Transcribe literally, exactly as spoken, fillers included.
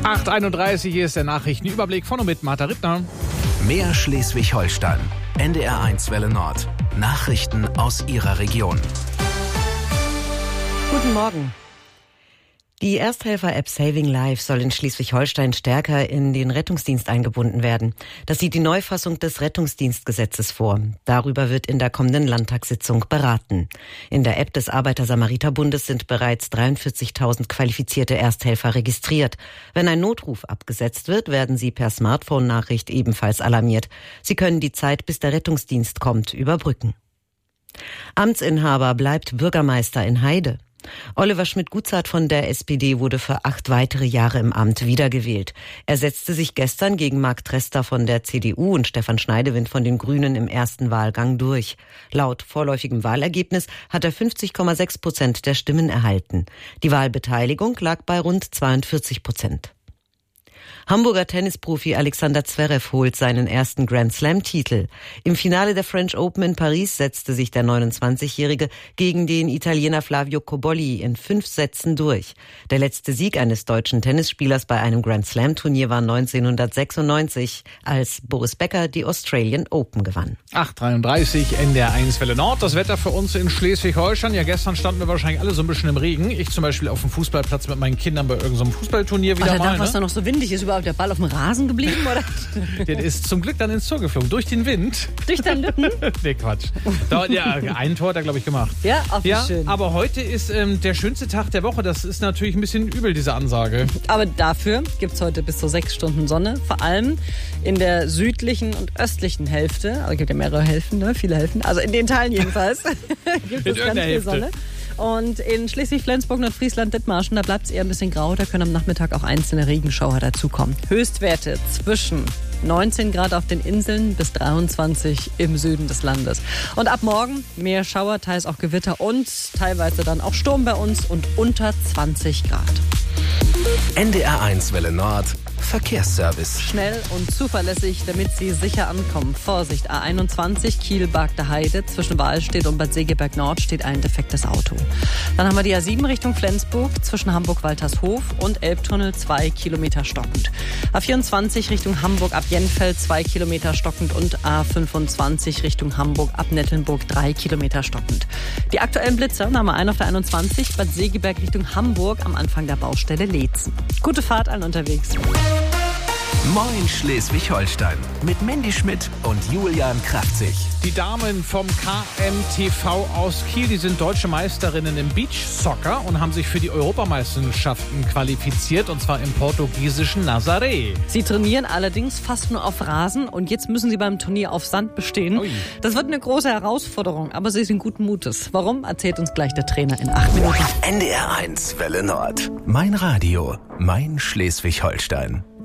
acht Uhr einunddreißig ist der Nachrichtenüberblick von und mit Martha Rittner. Mehr Schleswig-Holstein. N D R eins Welle Nord. Nachrichten aus Ihrer Region. Guten Morgen. Die Ersthelfer-App Saving Life soll in Schleswig-Holstein stärker in den Rettungsdienst eingebunden werden. Das sieht die Neufassung des Rettungsdienstgesetzes vor. Darüber wird in der kommenden Landtagssitzung beraten. In der App des Arbeiter-Samariter-Bundes sind bereits dreiundvierzigtausend qualifizierte Ersthelfer registriert. Wenn ein Notruf abgesetzt wird, werden sie per Smartphone-Nachricht ebenfalls alarmiert. Sie können die Zeit, bis der Rettungsdienst kommt, überbrücken. Amtsinhaber bleibt Bürgermeister in Heide. Oliver Schmidt-Gutzert von der S P D wurde für acht weitere Jahre im Amt wiedergewählt. Er setzte sich gestern gegen Marc Trester von der C D U und Stefan Schneidewind von den Grünen im ersten Wahlgang durch. Laut vorläufigem Wahlergebnis hat er fünfzig Komma sechs Prozent der Stimmen erhalten. Die Wahlbeteiligung lag bei rund zweiundvierzig Prozent. Hamburger Tennisprofi Alexander Zverev holt seinen ersten Grand-Slam-Titel. Im Finale der French Open in Paris setzte sich der neunundzwanzigjährige gegen den Italiener Flavio Cobolli in fünf Sätzen durch. Der letzte Sieg eines deutschen Tennisspielers bei einem Grand-Slam-Turnier war neunzehnhundertsechsundneunzig, als Boris Becker die Australian Open gewann. acht Uhr dreiunddreißig, N D R eins Welle Nord. Das Wetter für uns in Schleswig-Holstein. Ja, gestern standen wir wahrscheinlich alle so ein bisschen im Regen. Ich zum Beispiel auf dem Fußballplatz mit meinen Kindern bei irgendeinem Fußballturnier wieder Ach, mal. Danach, was da noch so windig ist, überhaupt der Ball auf dem Rasen geblieben, oder? Der ist zum Glück dann ins Tor geflogen, durch den Wind. Durch deinen Lütten? Nee, Quatsch. Da, ja, ein Tor hat er, glaube ich, gemacht. Ja, auch ja, schön. Aber heute ist ähm, der schönste Tag der Woche. Das ist natürlich ein bisschen übel, diese Ansage. Aber dafür gibt es heute bis zu sechs Stunden Sonne. Vor allem in der südlichen und östlichen Hälfte. Also es gibt ja mehrere Hälften, ne? Viele Hälften. Also in den Teilen jedenfalls gibt es ganz viel Hälfte. Sonne. Und in Schleswig-Flensburg, Nordfriesland, Dithmarschen, da bleibt es eher ein bisschen grau. Da können am Nachmittag auch einzelne Regenschauer dazukommen. Höchstwerte zwischen neunzehn Grad auf den Inseln bis dreiundzwanzig im Süden des Landes. Und ab morgen mehr Schauer, teils auch Gewitter und teilweise dann auch Sturm bei uns und unter zwanzig Grad. N D R eins Welle Nord. Verkehrsservice. Schnell und zuverlässig, damit Sie sicher ankommen. Vorsicht, A einundzwanzig, Kiel-Bagde Heide. Zwischen Wahlstedt und Bad Segeberg Nord steht ein defektes Auto. Dann haben wir die A sieben Richtung Flensburg, zwischen Hamburg-Waltershof und Elbtunnel, zwei Kilometer stockend. A vierundzwanzig Richtung Hamburg ab Jenfeld, zwei Kilometer stockend. Und A fünfundzwanzig Richtung Hamburg ab Nettelnburg, drei Kilometer stockend. Die aktuellen Blitzer, Nummer eins auf der einundzwanzig, Bad Segeberg Richtung Hamburg am Anfang der Baustelle Leetzen. Gute Fahrt allen unterwegs. Moin Schleswig-Holstein mit Mandy Schmidt und Julian Kraftzig. Die Damen vom K M T V aus Kiel, die sind deutsche Meisterinnen im Beachsoccer und haben sich für die Europameisterschaften qualifiziert, und zwar im portugiesischen Nazaré. Sie trainieren allerdings fast nur auf Rasen und jetzt müssen sie beim Turnier auf Sand bestehen. Ui. Das wird eine große Herausforderung, aber sie sind guten Mutes. Warum, erzählt uns gleich der Trainer in acht Minuten. N D R eins Welle Nord. Mein Radio, mein Schleswig-Holstein.